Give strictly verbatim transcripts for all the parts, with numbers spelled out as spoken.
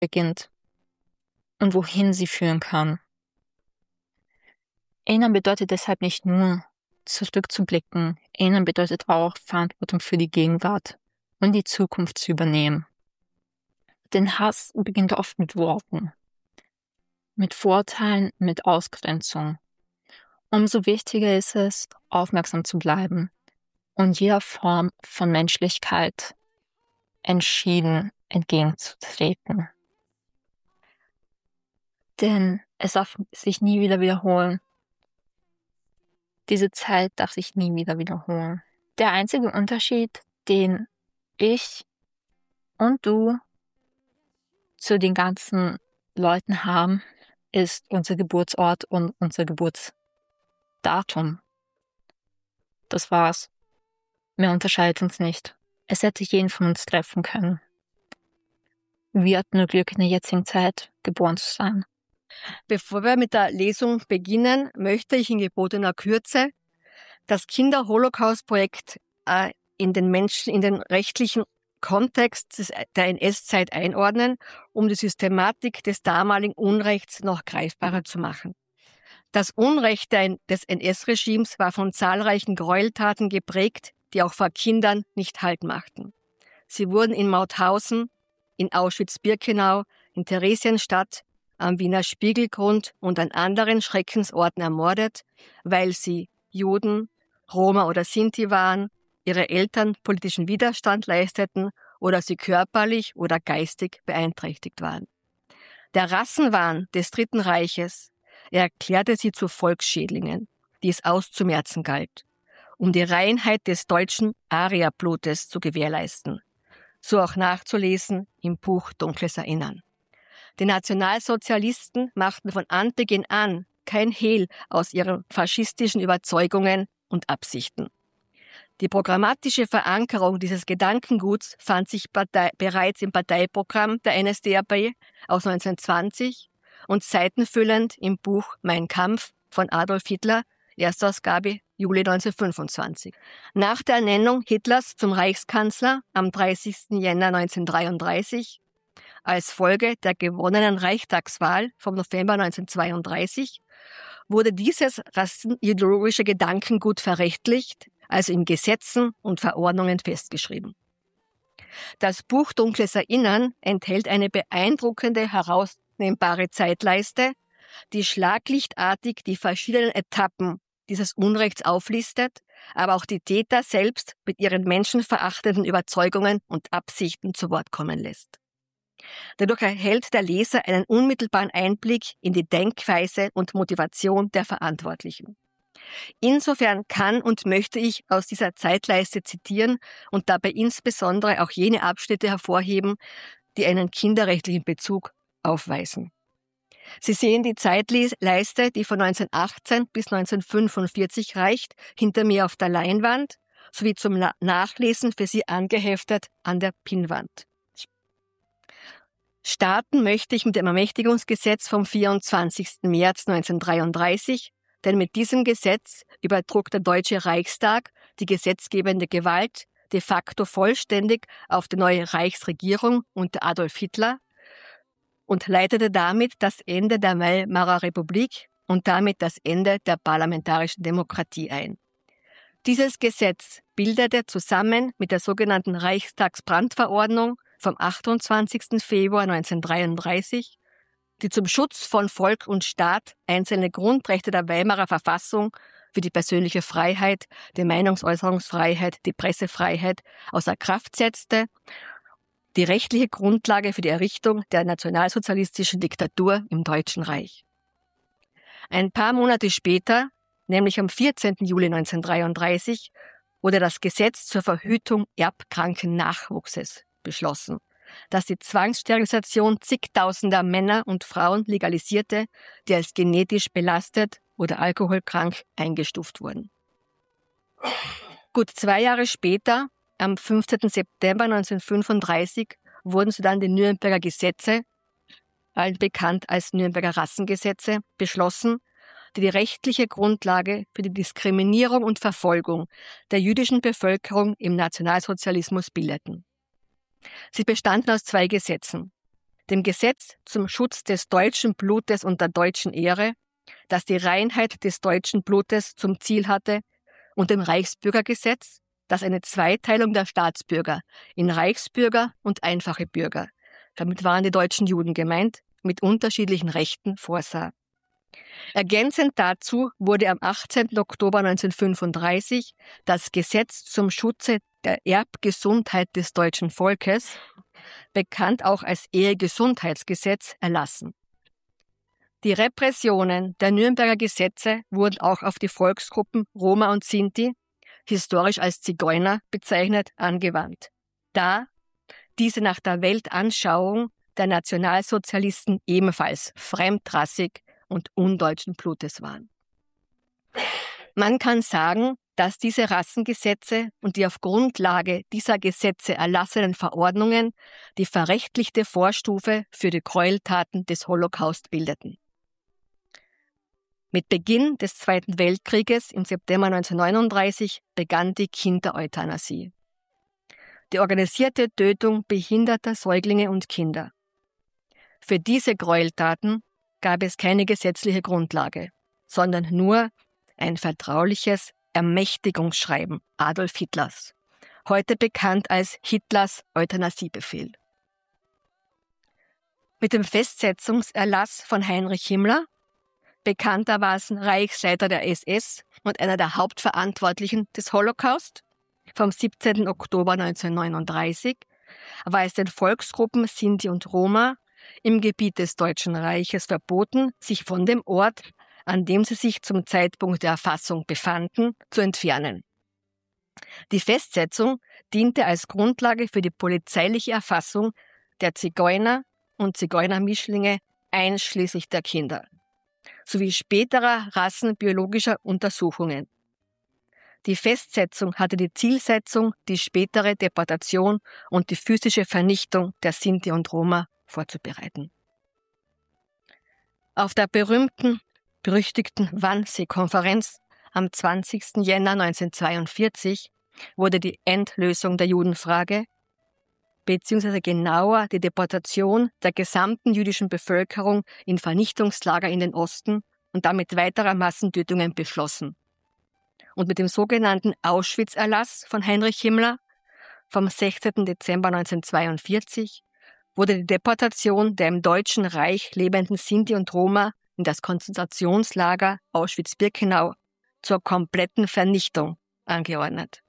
beginnt und wohin sie führen kann. Erinnern bedeutet deshalb nicht nur, zurückzublicken. Erinnern bedeutet auch, Verantwortung für die Gegenwart und die Zukunft zu übernehmen. Denn Hass beginnt oft mit Worten, mit Vorurteilen, mit Ausgrenzung. Umso wichtiger ist es, aufmerksam zu bleiben und jeder Form von Menschlichkeit entschieden entgegenzutreten. Denn es darf sich nie wieder wiederholen. Diese Zeit darf sich nie wieder wiederholen. Der einzige Unterschied, den ich und du zu den ganzen Leuten haben, ist unser Geburtsort und unser Geburtsdatum. Das war's. Mehr unterscheidet uns nicht. Es hätte jeden von uns treffen können. Wir hatten nur Glück, in der jetzigen Zeit geboren zu sein. Bevor wir mit der Lesung beginnen, möchte ich in gebotener Kürze das Kinder-Holocaust-Projekt äh, in den Menschen, in den rechtlichen Kontext des, der N S-Zeit einordnen, um die Systematik des damaligen Unrechts noch greifbarer zu machen. Das Unrecht der, des N S-Regimes war von zahlreichen Gräueltaten geprägt, die auch vor Kindern nicht Halt machten. Sie wurden in Mauthausen, in Auschwitz-Birkenau, in Theresienstadt, am Wiener Spiegelgrund und an anderen Schreckensorten ermordet, weil sie Juden, Roma oder Sinti waren, ihre Eltern politischen Widerstand leisteten oder sie körperlich oder geistig beeinträchtigt waren. Der Rassenwahn des Dritten Reiches erklärte sie zu Volksschädlingen, die es auszumerzen galt, um die Reinheit des deutschen Arierblutes zu gewährleisten. So auch nachzulesen im Buch Dunkles Erinnern. Die Nationalsozialisten machten von Anbeginn an kein Hehl aus ihren faschistischen Überzeugungen und Absichten. Die programmatische Verankerung dieses Gedankenguts fand sich Partei, bereits im Parteiprogramm der N S D A P aus neunzehnhundertzwanzig und seitenfüllend im Buch Mein Kampf von Adolf Hitler, Erstausgabe Juli neunzehnhundertfünfundzwanzig. Nach der Ernennung Hitlers zum Reichskanzler am dreißigsten Jänner neunzehnhundertdreiunddreißig als Folge der gewonnenen Reichstagswahl vom November neunzehnhundertzweiunddreißig wurde dieses rassenideologische Gedankengut verrechtlicht, also in Gesetzen und Verordnungen festgeschrieben. Das Buch Dunkles Erinnern enthält eine beeindruckende, herausnehmbare Zeitleiste, die schlaglichtartig die verschiedenen Etappen dieses Unrechts auflistet, aber auch die Täter selbst mit ihren menschenverachtenden Überzeugungen und Absichten zu Wort kommen lässt. Dadurch erhält der Leser einen unmittelbaren Einblick in die Denkweise und Motivation der Verantwortlichen. Insofern kann und möchte ich aus dieser Zeitleiste zitieren und dabei insbesondere auch jene Abschnitte hervorheben, die einen kinderrechtlichen Bezug aufweisen. Sie sehen die Zeitleiste, die von neunzehnhundertachtzehn bis neunzehnhundertfünfundvierzig reicht, hinter mir auf der Leinwand, sowie zum Nachlesen für Sie angeheftet an der Pinnwand. Starten möchte ich mit dem Ermächtigungsgesetz vom vierundzwanzigsten März neunzehnhundertdreiunddreißig, denn mit diesem Gesetz übertrug der Deutsche Reichstag die gesetzgebende Gewalt de facto vollständig auf die neue Reichsregierung unter Adolf Hitler und leitete damit das Ende der Weimarer Republik und damit das Ende der parlamentarischen Demokratie ein. Dieses Gesetz bildete zusammen mit der sogenannten Reichstagsbrandverordnung vom achtundzwanzigsten Februar neunzehnhundertdreiunddreißig, die zum Schutz von Volk und Staat einzelne Grundrechte der Weimarer Verfassung wie die persönliche Freiheit, die Meinungsäußerungsfreiheit, die Pressefreiheit außer Kraft setzte, die rechtliche Grundlage für die Errichtung der nationalsozialistischen Diktatur im Deutschen Reich. Ein paar Monate später, nämlich am vierzehnten Juli neunzehnhundertdreiunddreißig, wurde das Gesetz zur Verhütung erbkranken Nachwuchses beschlossen, das die Zwangssterilisation zigtausender Männer und Frauen legalisierte, die als genetisch belastet oder alkoholkrank eingestuft wurden. Gut zwei Jahre später, am fünfzehnten September neunzehnhundertfünfunddreißig, wurden so dann die Nürnberger Gesetze, allen bekannt als Nürnberger Rassengesetze, beschlossen, die die rechtliche Grundlage für die Diskriminierung und Verfolgung der jüdischen Bevölkerung im Nationalsozialismus bildeten. Sie bestanden aus zwei Gesetzen. dem Gesetz zum Schutz des deutschen Blutes und der deutschen Ehre, das die Reinheit des deutschen Blutes zum Ziel hatte, und dem Reichsbürgergesetz, das eine Zweiteilung der Staatsbürger in Reichsbürger und einfache Bürger, damit waren die deutschen Juden gemeint, mit unterschiedlichen Rechten vorsah. Ergänzend dazu wurde am achtzehnten Oktober neunzehnhundertfünfunddreißig das Gesetz zum Schutze der Erbgesundheit des deutschen Volkes, bekannt auch als Ehegesundheitsgesetz, erlassen. Die Repressionen der Nürnberger Gesetze wurden auch auf die Volksgruppen Roma und Sinti, historisch als Zigeuner bezeichnet, angewandt, da diese nach der Weltanschauung der Nationalsozialisten ebenfalls fremdrassig und undeutschen Blutes waren. Man kann sagen, dass diese Rassengesetze und die auf Grundlage dieser Gesetze erlassenen Verordnungen die verrechtlichte Vorstufe für die Gräueltaten des Holocaust bildeten. Mit Beginn des Zweiten Weltkrieges im September neunzehnhundertneununddreißig begann die Kindereuthanasie. Die organisierte Tötung behinderter Säuglinge und Kinder. Für diese Gräueltaten gab es keine gesetzliche Grundlage, sondern nur ein vertrauliches Ermächtigungsschreiben Adolf Hitlers, heute bekannt als Hitlers Euthanasiebefehl. Mit dem Festsetzungserlass von Heinrich Himmler, bekanntermaßen Reichsleiter der S S und einer der Hauptverantwortlichen des Holocaust, vom siebzehnten Oktober neunzehnhundertneununddreißig, war es den Volksgruppen Sinti und Roma im Gebiet des Deutschen Reiches verboten, sich von dem Ort, an dem sie sich zum Zeitpunkt der Erfassung befanden, zu entfernen. Die Festsetzung diente als Grundlage für die polizeiliche Erfassung der Zigeuner und Zigeunermischlinge einschließlich der Kinder, sowie späterer rassenbiologischer Untersuchungen. Die Festsetzung hatte die Zielsetzung, die spätere Deportation und die physische Vernichtung der Sinti und Roma vorzubereiten. Auf der berühmten, berüchtigten Wannsee-Konferenz am zwanzigsten Jänner neunzehnhundertzweiundvierzig wurde die Endlösung der Judenfrage, beziehungsweise genauer die Deportation der gesamten jüdischen Bevölkerung in Vernichtungslager in den Osten und damit weiterer Massentötungen beschlossen. Und mit dem sogenannten Auschwitz-Erlass von Heinrich Himmler vom sechzehnten Dezember neunzehnhundertzweiundvierzig wurde die Deportation der im Deutschen Reich lebenden Sinti und Roma in das Konzentrationslager Auschwitz-Birkenau zur kompletten Vernichtung angeordnet.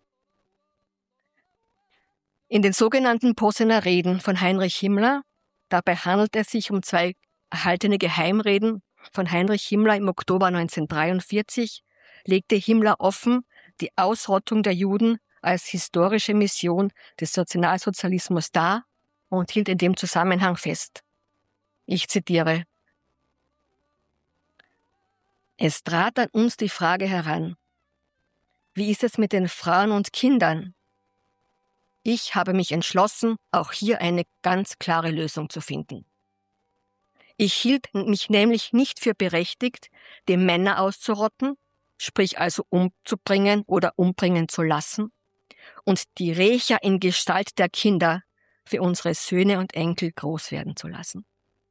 In den sogenannten Posener Reden von Heinrich Himmler, dabei handelt es sich um zwei erhaltene Geheimreden von Heinrich Himmler im Oktober neunzehnhundertdreiundvierzig, legte Himmler offen die Ausrottung der Juden als historische Mission des Nationalsozialismus dar und hielt in dem Zusammenhang fest. Ich zitiere: Es trat an uns die Frage heran, wie ist es mit den Frauen und Kindern? Ich habe mich entschlossen, auch hier eine ganz klare Lösung zu finden. Ich hielt mich nämlich nicht für berechtigt, die Männer auszurotten, sprich also umzubringen oder umbringen zu lassen, und die Rächer in Gestalt der Kinder für unsere Söhne und Enkel groß werden zu lassen.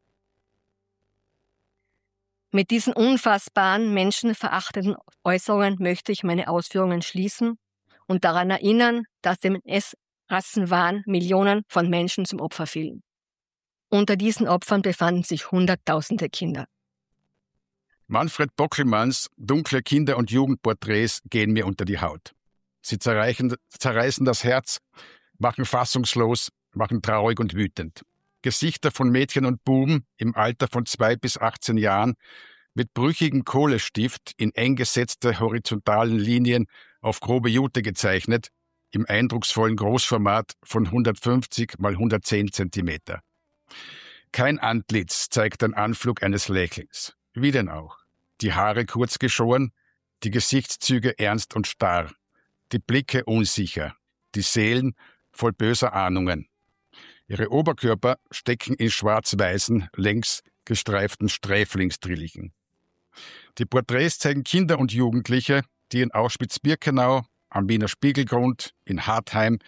Mit diesen unfassbaren, menschenverachtenden Äußerungen möchte ich meine Ausführungen schließen und daran erinnern, dass dem N S-Rassenwahn Millionen von Menschen zum Opfer fielen. Unter diesen Opfern befanden sich Hunderttausende Kinder. Manfred Bockelmanns dunkle Kinder- und Jugendporträts gehen mir unter die Haut. Sie zerreichen, zerreißen das Herz, machen fassungslos, machen traurig und wütend. Gesichter von Mädchen und Buben im Alter von zwei bis achtzehn Jahren mit brüchigem Kohlestift in eng gesetzte horizontalen Linien auf grobe Jute gezeichnet, im eindrucksvollen Großformat von hundertfünfzig mal hundertzehn Zentimeter. Kein Antlitz zeigt den Anflug eines Lächelns. Wie denn auch? Die Haare kurz geschoren, die Gesichtszüge ernst und starr, die Blicke unsicher, die Seelen voll böser Ahnungen. Ihre Oberkörper stecken in schwarz-weißen, längs gestreiften Sträflingsdrillichen. Die Porträts zeigen Kinder und Jugendliche, die in Auschwitz-Birkenau, am Wiener Spiegelgrund, in Hartheim,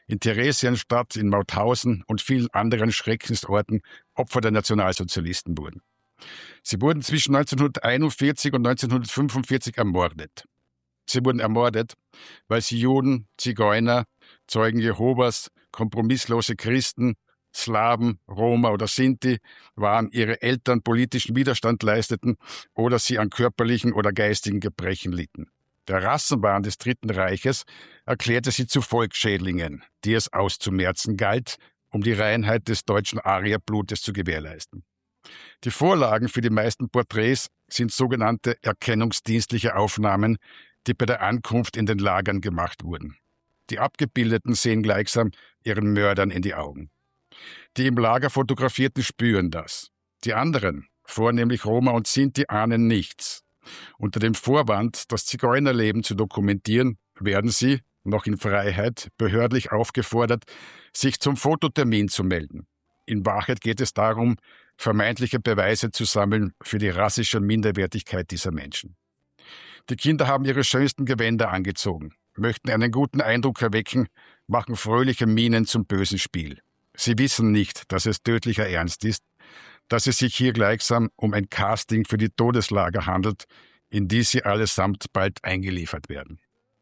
in Theresienstadt, in Mauthausen und vielen anderen Schreckensorten Opfer der Nationalsozialisten wurden. Sie wurden zwischen neunzehnhunderteinundvierzig und neunzehnhundertfünfundvierzig ermordet. Sie wurden ermordet, weil sie Juden, Zigeuner, Zeugen Jehovas, kompromisslose Christen, Slawen, Roma oder Sinti waren, ihre Eltern politischen Widerstand leisteten oder sie an körperlichen oder geistigen Gebrechen litten. Der Rassenwahn des Dritten Reiches erklärte sie zu Volksschädlingen, die es auszumerzen galt, um die Reinheit des deutschen Arierblutes zu gewährleisten. Die Vorlagen für die meisten Porträts sind sogenannte erkennungsdienstliche Aufnahmen, die bei der Ankunft in den Lagern gemacht wurden. Die Abgebildeten sehen gleichsam ihren Mördern in die Augen. Die im Lager Fotografierten spüren das. Die anderen, vornehmlich Roma und Sinti, ahnen nichts. Unter dem Vorwand, das Zigeunerleben zu dokumentieren, werden sie, noch in Freiheit, behördlich aufgefordert, sich zum Fototermin zu melden. In Wahrheit geht es darum, vermeintliche Beweise zu sammeln für die rassische Minderwertigkeit dieser Menschen. Die Kinder haben ihre schönsten Gewänder angezogen, möchten einen guten Eindruck erwecken, machen fröhliche Mienen zum bösen Spiel. Sie wissen nicht, dass es tödlicher Ernst ist, dass es sich hier gleichsam um ein Casting für die Todeslager handelt, in die sie allesamt bald eingeliefert werden.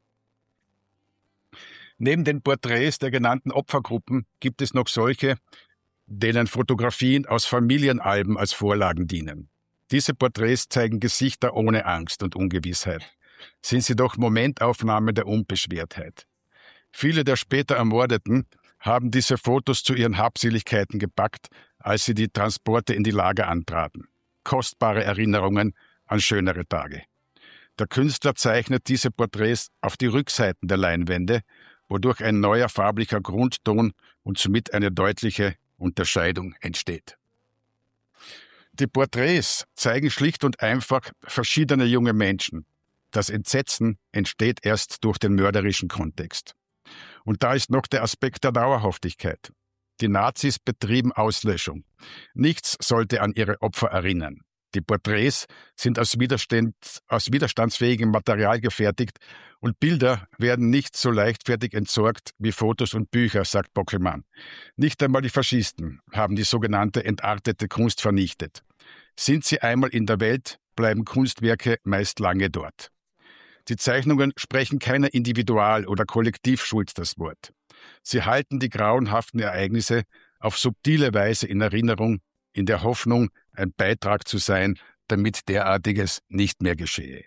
Neben den Porträts der genannten Opfergruppen gibt es noch solche, denen Fotografien aus Familienalben als Vorlagen dienen. Diese Porträts zeigen Gesichter ohne Angst und Ungewissheit, sind sie doch Momentaufnahmen der Unbeschwertheit. Viele der später Ermordeten haben diese Fotos zu ihren Habseligkeiten gepackt, als sie die Transporte in die Lager antraten. Kostbare Erinnerungen an schönere Tage. Der Künstler zeichnet diese Porträts auf die Rückseiten der Leinwände, wodurch ein neuer farblicher Grundton und somit eine deutliche Unterscheidung entsteht. Die Porträts zeigen schlicht und einfach verschiedene junge Menschen. Das Entsetzen entsteht erst durch den mörderischen Kontext. Und da ist noch der Aspekt der Dauerhaftigkeit. Die Nazis betrieben Auslöschung. Nichts sollte an ihre Opfer erinnern. Die Porträts sind aus, Widerstand, aus widerstandsfähigem Material gefertigt und Bilder werden nicht so leichtfertig entsorgt wie Fotos und Bücher, sagt Bockelmann. Nicht einmal die Faschisten haben die sogenannte entartete Kunst vernichtet. Sind sie einmal in der Welt, bleiben Kunstwerke meist lange dort. Die Zeichnungen sprechen keiner Individual- oder Kollektivschuld das Wort. Sie halten die grauenhaften Ereignisse auf subtile Weise in Erinnerung, in der Hoffnung, ein Beitrag zu sein, damit derartiges nicht mehr geschehe.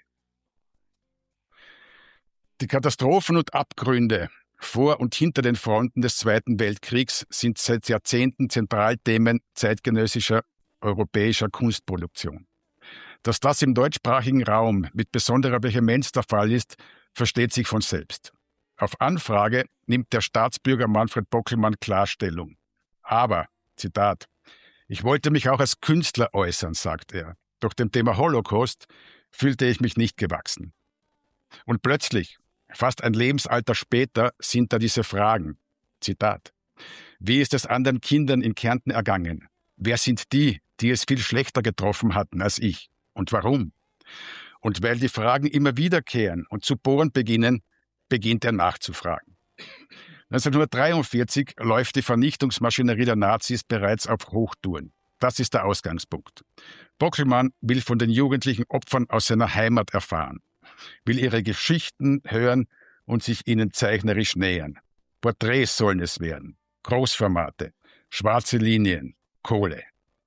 Die Katastrophen und Abgründe vor und hinter den Fronten des Zweiten Weltkriegs sind seit Jahrzehnten Zentralthemen zeitgenössischer europäischer Kunstproduktion. Dass das im deutschsprachigen Raum mit besonderer Vehemenz der Fall ist, versteht sich von selbst. Auf Anfrage nimmt der Staatsbürger Manfred Bockelmann Klarstellung. Aber, Zitat, ich wollte mich auch als Künstler äußern, sagt er. Doch dem Thema Holocaust fühlte ich mich nicht gewachsen. Und plötzlich, fast ein Lebensalter später, sind da diese Fragen. Zitat. Wie ist es anderen Kindern in Kärnten ergangen? Wer sind die, die es viel schlechter getroffen hatten als ich? Und warum? Und weil die Fragen immer wiederkehren und zu bohren beginnen, beginnt er nachzufragen. neunzehnhundertdreiundvierzig läuft die Vernichtungsmaschinerie der Nazis bereits auf Hochtouren. Das ist der Ausgangspunkt. Bockelmann will von den jugendlichen Opfern aus seiner Heimat erfahren, will ihre Geschichten hören und sich ihnen zeichnerisch nähern. Porträts sollen es werden, Großformate, schwarze Linien, Kohle.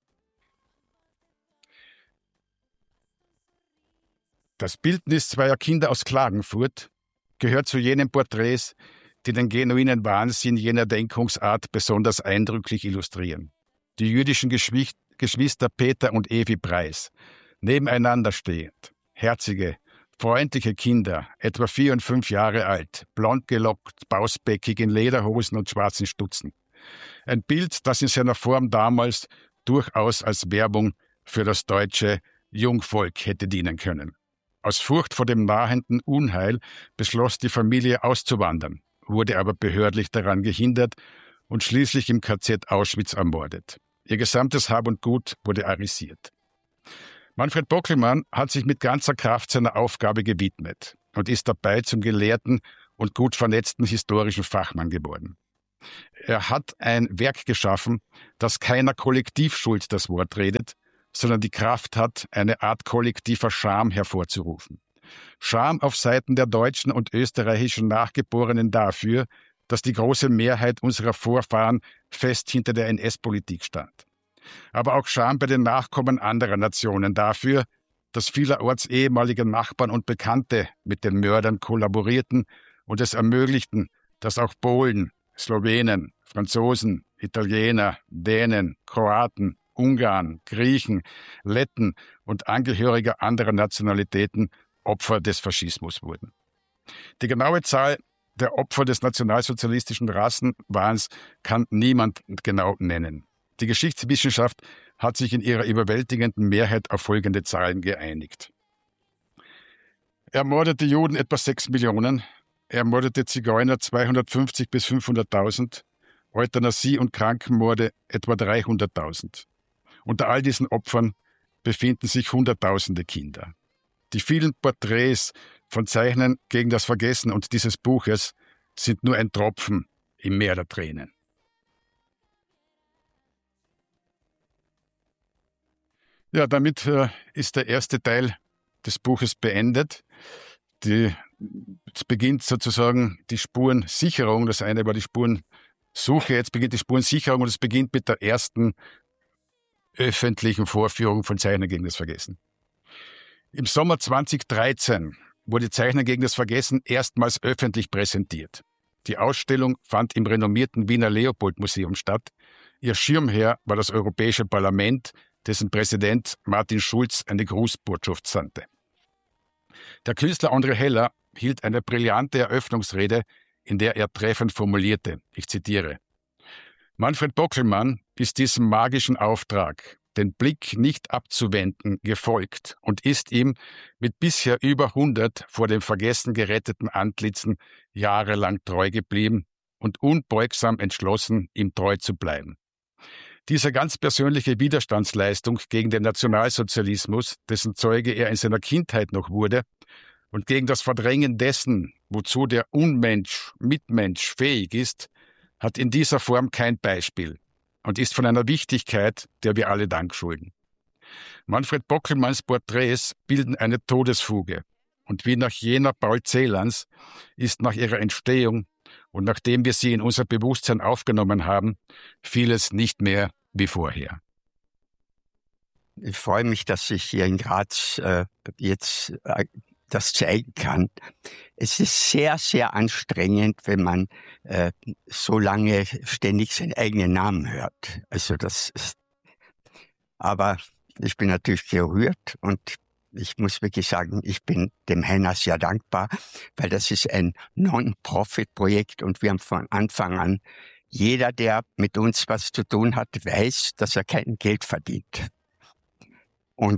Das Bildnis zweier Kinder aus Klagenfurt gehört zu jenen Porträts, die den genuinen Wahnsinn jener Denkungsart besonders eindrücklich illustrieren. Die jüdischen Geschwicht- Geschwister Peter und Evi Preis, nebeneinander stehend, herzige, freundliche Kinder, etwa vier und fünf Jahre alt, blond gelockt, bausbäckig in Lederhosen und schwarzen Stutzen. Ein Bild, das in seiner Form damals durchaus als Werbung für das deutsche Jungvolk hätte dienen können. Aus Furcht vor dem nahenden Unheil beschloss die Familie auszuwandern, wurde aber behördlich daran gehindert und schließlich im K Z Auschwitz ermordet. Ihr gesamtes Hab und Gut wurde arisiert. Manfred Bockelmann hat sich mit ganzer Kraft seiner Aufgabe gewidmet und ist dabei zum gelehrten und gut vernetzten historischen Fachmann geworden. Er hat ein Werk geschaffen, das keiner Kollektivschuld das Wort redet, sondern die Kraft hat, eine Art kollektiver Scham hervorzurufen. Scham auf Seiten der deutschen und österreichischen Nachgeborenen dafür, dass die große Mehrheit unserer Vorfahren fest hinter der N S-Politik stand. Aber auch Scham bei den Nachkommen anderer Nationen dafür, dass vielerorts ehemalige Nachbarn und Bekannte mit den Mördern kollaborierten und es ermöglichten, dass auch Polen, Slowenen, Franzosen, Italiener, Dänen, Kroaten, Ungarn, Griechen, Letten und Angehörige anderer Nationalitäten Opfer des Faschismus wurden. Die genaue Zahl der Opfer des nationalsozialistischen Rassenwahns kann niemand genau nennen. Die Geschichtswissenschaft hat sich in ihrer überwältigenden Mehrheit auf folgende Zahlen geeinigt. Ermordete Juden etwa sechs Millionen, ermordete Zigeuner zweihundertfünfzig bis fünfhunderttausend, Euthanasie- und Krankenmorde etwa dreihunderttausend. Unter all diesen Opfern befinden sich Hunderttausende Kinder. Die vielen Porträts von Zeichnern gegen das Vergessen und dieses Buches sind nur ein Tropfen im Meer der Tränen. Ja, damit äh, ist der erste Teil des Buches beendet. Die, es beginnt sozusagen die Spurensicherung. Das eine war die Spurensuche, jetzt beginnt die Spurensicherung und es beginnt mit der ersten öffentlichen Vorführung von Zeichner gegen das Vergessen. Im Sommer zweitausenddreizehn wurde Zeichner gegen das Vergessen erstmals öffentlich präsentiert. Die Ausstellung fand im renommierten Wiener Leopold-Museum statt. Ihr Schirmherr war das Europäische Parlament, dessen Präsident Martin Schulz eine Grußbotschaft sandte. Der Künstler André Heller hielt eine brillante Eröffnungsrede, in der er treffend formulierte, ich zitiere: Manfred Bockelmann ist diesem magischen Auftrag, den Blick nicht abzuwenden, gefolgt und ist ihm mit bisher über hundert vor dem Vergessen geretteten Antlitzen jahrelang treu geblieben und unbeugsam entschlossen, ihm treu zu bleiben. Diese ganz persönliche Widerstandsleistung gegen den Nationalsozialismus, dessen Zeuge er in seiner Kindheit noch wurde, und gegen das Verdrängen dessen, wozu der Unmensch, Mitmensch fähig ist, hat in dieser Form kein Beispiel und ist von einer Wichtigkeit, der wir alle Dank schulden. Manfred Bockelmanns Porträts bilden eine Todesfuge und wie nach jener Paul Celans ist nach ihrer Entstehung und nachdem wir sie in unser Bewusstsein aufgenommen haben, vieles nicht mehr wie vorher. Ich freue mich, dass ich hier in Graz äh, jetzt äh, das zeigen kann. Es ist sehr, sehr anstrengend, wenn man äh, so lange ständig seinen eigenen Namen hört. Also das ist, aber ich bin natürlich gerührt und ich muss wirklich sagen, ich bin dem Heiner sehr dankbar, weil das ist ein Non-Profit-Projekt und wir haben von Anfang an, jeder, der mit uns was zu tun hat, weiß, dass er kein Geld verdient. Und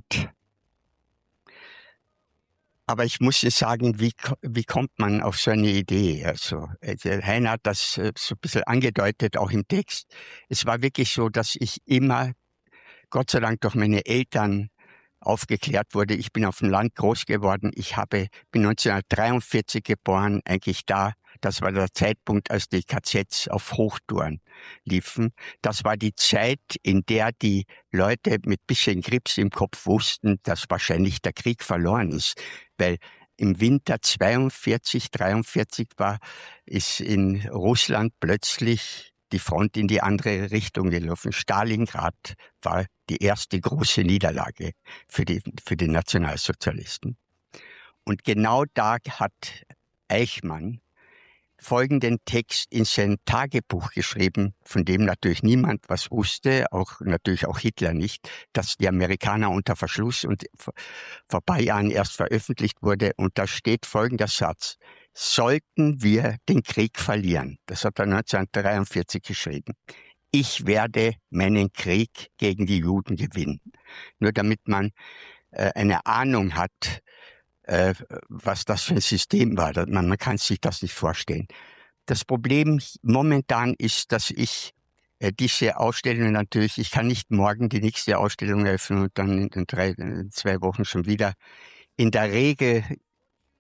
aber ich muss jetzt sagen, wie, wie kommt man auf so eine Idee? Also, Heiner hat das so ein bisschen angedeutet, auch im Text. Es war wirklich so, dass ich immer, Gott sei Dank durch meine Eltern, aufgeklärt wurde. Ich bin auf dem Land groß geworden. Ich habe, bin neunzehnhundertdreiundvierzig geboren, eigentlich da. Das war der Zeitpunkt, als die K Zs auf Hochtouren liefen. Das war die Zeit, in der die Leute mit bisschen Grips im Kopf wussten, dass wahrscheinlich der Krieg verloren ist. Weil im Winter zweiundvierzig, dreiundvierzig war, ist in Russland plötzlich die Front in die andere Richtung gelaufen. Stalingrad war die erste große Niederlage für die, für die Nationalsozialisten. Und genau da hat Eichmann folgenden Text in sein Tagebuch geschrieben, von dem natürlich niemand was wusste, auch natürlich auch Hitler nicht, dass die Amerikaner unter Verschluss und vor, vor ein paar Jahren erst veröffentlicht wurde. Und da steht folgender Satz: Sollten wir den Krieg verlieren, das hat er neunzehnhundertdreiundvierzig geschrieben, ich werde meinen Krieg gegen die Juden gewinnen. Nur damit man äh, eine Ahnung hat, äh, was das für ein System war. Man, man kann sich das nicht vorstellen. Das Problem momentan ist, dass ich äh, diese Ausstellung natürlich, ich kann nicht morgen die nächste Ausstellung eröffnen und dann in, drei, in zwei Wochen schon wieder. In der Regel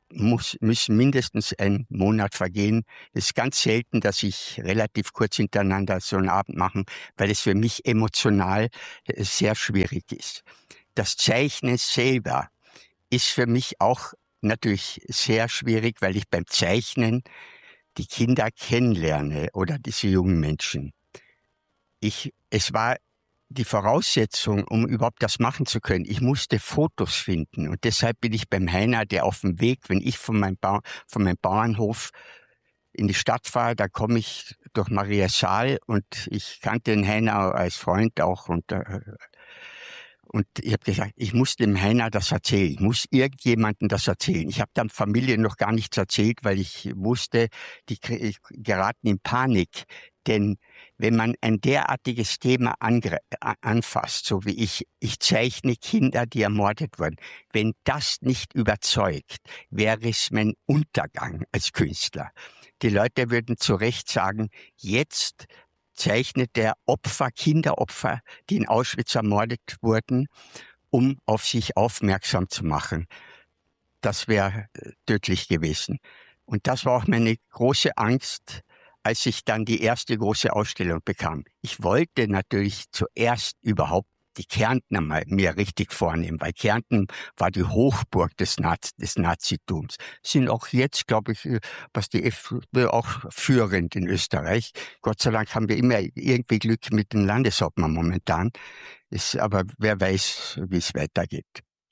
muss, müssen mindestens ein Monat vergehen. Es ist ganz selten, dass ich relativ kurz hintereinander so einen Abend mache, weil es für mich emotional sehr schwierig ist. Das Zeichnen selber ist für mich auch natürlich sehr schwierig, weil ich beim Zeichnen die Kinder kennenlerne oder diese jungen Menschen. Ich, es war die Voraussetzung, um überhaupt das machen zu können. Ich musste Fotos finden und deshalb bin ich beim Heiner, der auf dem Weg, wenn ich von meinem, ba von meinem Bauernhof in die Stadt fahre, da komme ich durch Maria Saal und ich kannte den Heiner als Freund auch und äh, Und ich habe gesagt, ich muss dem Heiner das erzählen. Ich muss irgendjemandem das erzählen. Ich habe der Familie noch gar nichts erzählt, weil ich wusste, die geraten in Panik. Denn wenn man ein derartiges Thema anfasst, so wie ich, ich zeichne Kinder, die ermordet wurden, wenn das nicht überzeugt, wäre es mein Untergang als Künstler. Die Leute würden zu Recht sagen, jetzt zeichnet der Opfer, Kinderopfer, die in Auschwitz ermordet wurden, um auf sich aufmerksam zu machen. Das wäre tödlich gewesen. Und das war auch meine große Angst, als ich dann die erste große Ausstellung bekam. Ich wollte natürlich zuerst überhaupt die Kärntner mal mir richtig vornehmen, weil Kärnten war die Hochburg des, Naz des Nazitums. Sind auch jetzt, glaube ich, was die FPÖ auch führend in Österreich. Gott sei Dank haben wir immer irgendwie Glück mit dem Landeshauptmann momentan. Ist, aber wer weiß, wie es weitergeht.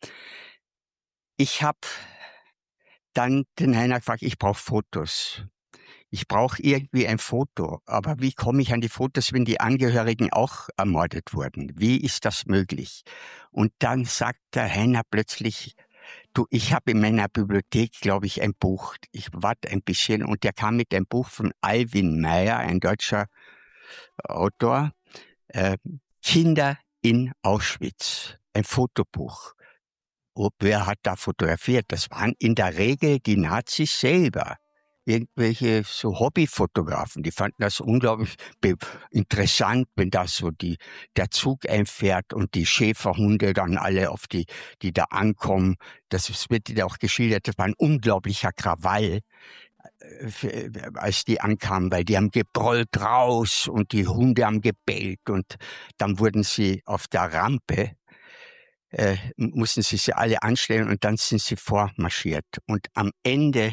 Ich habe dann den Heiner gefragt, ich brauche Fotos. Ich brauche irgendwie ein Foto, aber wie komme ich an die Fotos, wenn die Angehörigen auch ermordet wurden? Wie ist das möglich? Und dann sagt der Heiner plötzlich, du, ich habe in meiner Bibliothek, glaube ich, ein Buch. Ich warte ein bisschen und der kam mit einem Buch von Alwin Meyer, ein deutscher Autor, äh, Kinder in Auschwitz, ein Fotobuch. Und wer hat da fotografiert? Das waren in der Regel die Nazis selber. Irgendwelche so Hobbyfotografen, die fanden das unglaublich interessant, wenn da so die, der Zug einfährt und die Schäferhunde dann alle auf die, die da ankommen. Das wird ja auch geschildert, das war ein unglaublicher Krawall, äh, als die ankamen, weil die haben gebrüllt raus und die Hunde haben gebellt und dann wurden sie auf der Rampe, äh, mussten sie sie alle anstellen und dann sind sie vormarschiert. Und am Ende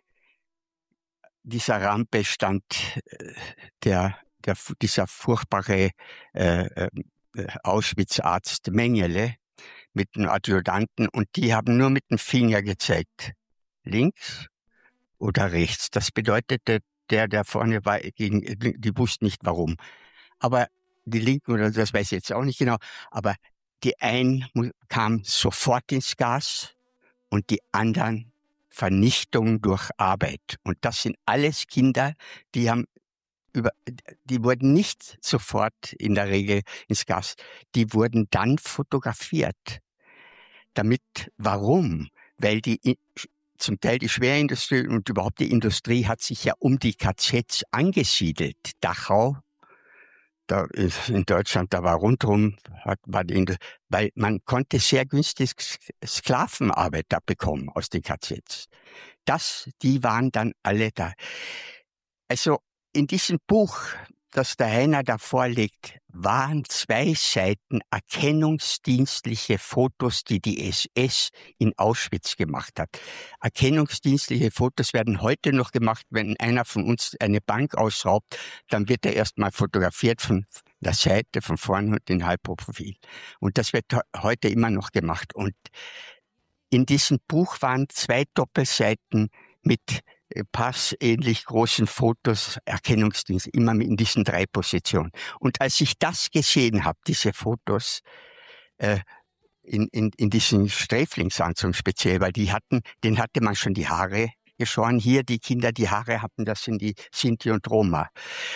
dieser Rampe stand äh, der, der, dieser furchtbare äh, äh, Auschwitz-Arzt Mengele mit dem Adjutanten und die haben nur mit dem Finger gezeigt. Links oder rechts. Das bedeutete, der, der vorne war, gegen, die wussten nicht warum. Aber die Linken, oder das weiß ich jetzt auch nicht genau, aber die einen kamen sofort ins Gas und die anderen Vernichtung durch Arbeit. Und das sind alles Kinder, die haben über, die wurden nicht sofort in der Regel ins Gas, die wurden dann fotografiert. Damit, warum? Weil die, zum Teil die Schwerindustrie und überhaupt die Industrie hat sich ja um die K Zs angesiedelt. Dachau, da in Deutschland, da war rundherum, hat, war die, weil man konnte sehr günstig Sklavenarbeit da bekommen aus den K Zs. Das, die waren dann alle da. Also in diesem Buch, das der Heiner da vorlegt, waren zwei Seiten erkennungsdienstliche Fotos, die die S S in Auschwitz gemacht hat. Erkennungsdienstliche Fotos werden heute noch gemacht, wenn einer von uns eine Bank ausraubt, dann wird er erstmal fotografiert von der Seite, von vorne und in Halbprofil. Und das wird heute immer noch gemacht. Und in diesem Buch waren zwei Doppelseiten mit passähnlich großen Fotos, Erkennungsdienst, immer in diesen drei Positionen. Und als ich das gesehen habe, diese Fotos, äh, in, in, in diesen Sträflingsanzug speziell, weil die hatten, den hatte man schon die Haare geschoren. Hier, die Kinder, die Haare hatten, das sind die Sinti und Roma.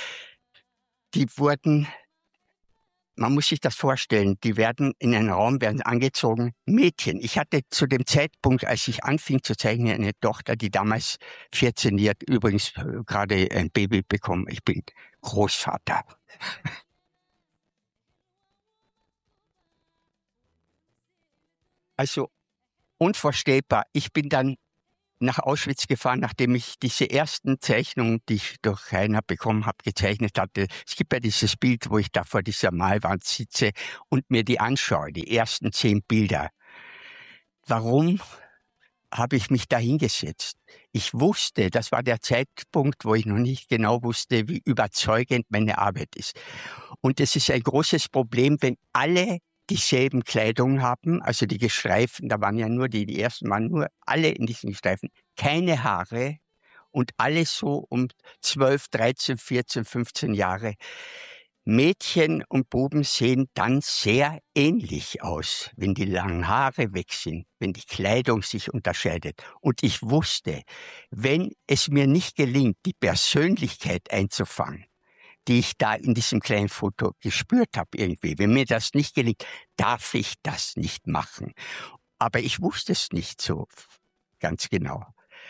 Die wurden, man muss sich das vorstellen, die werden in einen Raum, werden angezogen, Mädchen. Ich hatte zu dem Zeitpunkt, als ich anfing zu zeichnen, eine Tochter, die damals vierzehn Jahre, übrigens gerade ein Baby bekommen. Ich bin Großvater. Also unvorstellbar. Ich bin dann nach Auschwitz gefahren, nachdem ich diese ersten Zeichnungen, die ich durch Heiner bekommen habe, gezeichnet hatte. Es gibt ja dieses Bild, wo ich da vor dieser Malwand sitze und mir die anschaue, die ersten zehn Bilder. Warum habe ich mich da hingesetzt? Ich wusste, das war der Zeitpunkt, wo ich noch nicht genau wusste, wie überzeugend meine Arbeit ist. Und es ist ein großes Problem, wenn alle dieselben Kleidung haben, also die Gestreiften, da waren ja nur die, die ersten waren nur alle in diesen Streifen, keine Haare und alle so um zwölf, dreizehn, vierzehn, fünfzehn Jahre. Mädchen und Buben sehen dann sehr ähnlich aus, wenn die langen Haare weg sind, wenn die Kleidung sich unterscheidet. Und ich wusste, wenn es mir nicht gelingt, die Persönlichkeit einzufangen, die ich da in diesem kleinen Foto gespürt habe irgendwie. Wenn mir das nicht gelingt, darf ich das nicht machen. Aber ich wusste es nicht so ganz genau.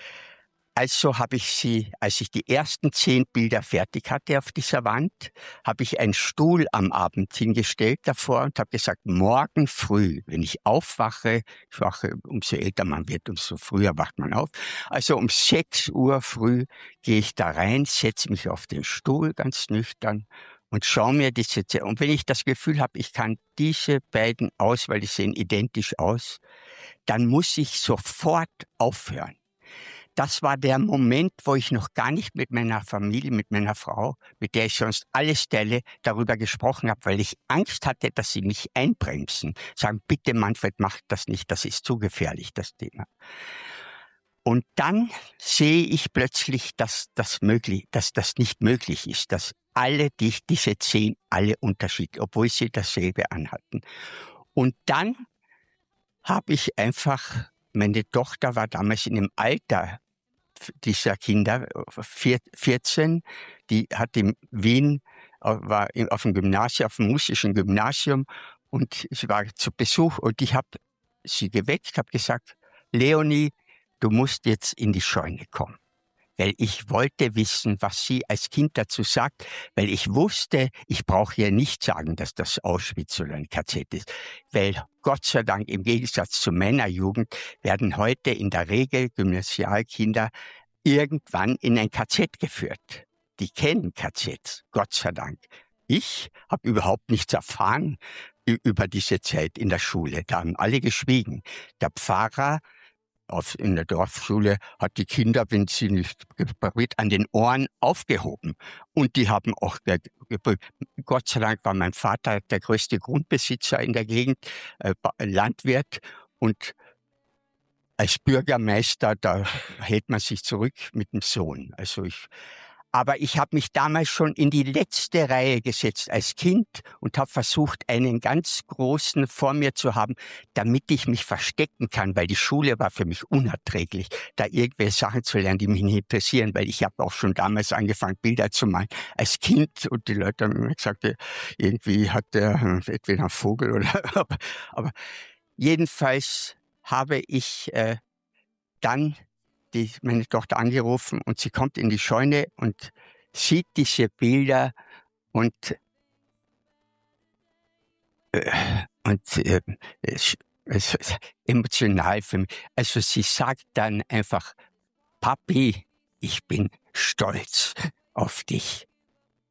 Also habe ich sie, als ich die ersten zehn Bilder fertig hatte auf dieser Wand, habe ich einen Stuhl am Abend hingestellt davor und habe gesagt, morgen früh, wenn ich aufwache, ich wache, umso älter man wird, umso früher wacht man auf, also um sechs Uhr früh gehe ich da rein, setze mich auf den Stuhl ganz nüchtern und schaue mir diese, und wenn ich das Gefühl habe, ich kann diese beiden aus, weil die sehen identisch aus, dann muss ich sofort aufhören. Das war der Moment, wo ich noch gar nicht mit meiner Familie, mit meiner Frau, mit der ich sonst alles teile, darüber gesprochen habe, weil ich Angst hatte, dass sie mich einbremsen. Sagen, bitte Manfred, mach das nicht, das ist zu gefährlich, das Thema. Und dann sehe ich plötzlich, dass das möglich, dass das nicht möglich ist, dass alle, die ich diese zehn, alle unterschiedlich, obwohl sie dasselbe anhatten. Und dann habe ich einfach, meine Tochter war damals in dem Alter dieser Kinder, vierzehn, die hat in Wien, war auf dem Gymnasium, auf dem musischen Gymnasium und sie war zu Besuch und ich habe sie geweckt, habe gesagt, Leonie, du musst jetzt in die Scheune kommen. Weil ich wollte wissen, was sie als Kind dazu sagt, weil ich wusste, ich brauche ihr nicht sagen, dass das Auschwitz oder ein K Z ist. Weil Gott sei Dank im Gegensatz zu meiner Jugend werden heute in der Regel Gymnasialkinder irgendwann in ein K Z geführt. Die kennen K Zs, Gott sei Dank. Ich habe überhaupt nichts erfahren über diese Zeit in der Schule. Da haben alle geschwiegen. Der Pfarrer Auf, in der Dorfschule hat die Kinder, wenn sie nicht geprüft, an den Ohren aufgehoben. Und die haben auch geprüft. Gott sei Dank war mein Vater der größte Grundbesitzer in der Gegend, äh, Landwirt. Und als Bürgermeister, da hält man sich zurück mit dem Sohn. Also ich, aber ich habe mich damals schon in die letzte Reihe gesetzt als Kind und habe versucht, einen ganz großen vor mir zu haben, damit ich mich verstecken kann, weil die Schule war für mich unerträglich, da irgendwelche Sachen zu lernen, die mich nicht interessieren, weil ich habe auch schon damals angefangen, Bilder zu malen als Kind und die Leute haben mir gesagt, irgendwie hat der entweder einen Vogel oder, aber, aber jedenfalls habe ich äh, dann die, meine Tochter angerufen und sie kommt in die Scheune und sieht diese Bilder und, äh, und äh, es, es ist emotional für mich. Also sie sagt dann einfach, Papi, ich bin stolz auf dich.